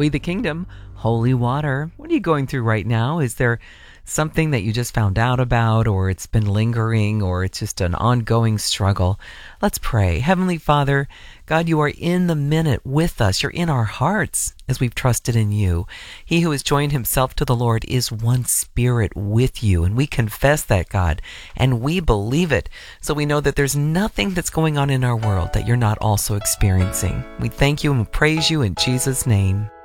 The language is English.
We the Kingdom, Holy Water. What are you going through right now? Is there something that you just found out about, or it's been lingering, or it's just an ongoing struggle? Let's pray. Heavenly Father, God, you are in the minute with us. You're in our hearts as we've trusted in you. He who has joined himself to the Lord is one spirit with you, and we confess that, God, and we believe it. So we know that there's nothing that's going on in our world that you're not also experiencing. We thank you and praise you in Jesus' name.